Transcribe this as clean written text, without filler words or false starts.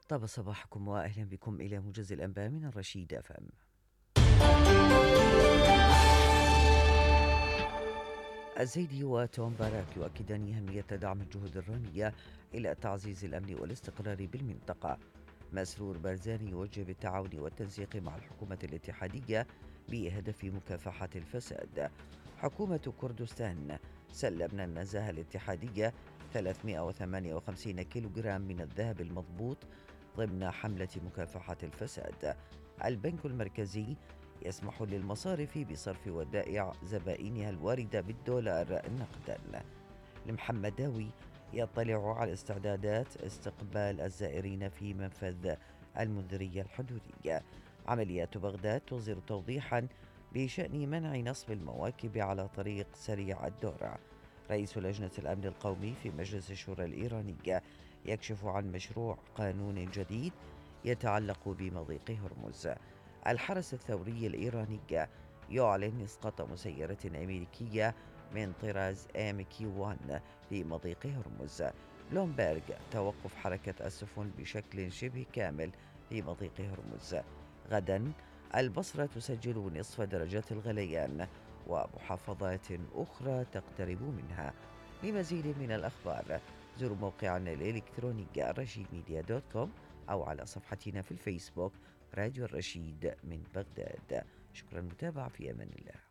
طاب صباحكم وأهلا بكم إلى موجز الأنباء من الرشيد أفهم. الزيدي وتوم باراك يؤكدان أهمية دعم الجهود الرامية إلى تعزيز الأمن والاستقرار بالمنطقة. مسرور بارزاني يوجه بالتعاون والتنسيق مع الحكومة الاتحادية بهدف مكافحة الفساد. حكومة كردستان: سلمنا النزاهة الاتحادية 358 كيلوغرام من الذهب المضبوط ضمن حملة مكافحة الفساد. البنك المركزي يسمح للمصارف بصرف ودائع زبائنها الواردة بالدولار نقدا. المحمداوي يطلع على استعدادات استقبال الزائرين في منفذ المنذرية الحدودية. عمليات بغداد تصدر توضيحا بشأن منع نصب المواكب على طريق سريع الدورة. رئيس لجنة الأمن القومي في مجلس الشورى الإيراني يكشف عن مشروع قانون جديد يتعلق بمضيق هرمز. الحرس الثوري الإيراني يعلن إسقاط مسيرة أمريكية من طراز MQ-1 في مضيق هرمز. بلومبيرغ: توقف حركة السفن بشكل شبه كامل في مضيق هرمز. غدا البصرة تسجل نصف درجات الغليان ومحافظات أخرى تقترب منها. لمزيد من الأخبار زوروا موقعنا الإلكتروني rashidmedia.com أو على صفحتنا في الفيسبوك راديو الرشيد من بغداد. شكرا للمتابعة، في أمان الله.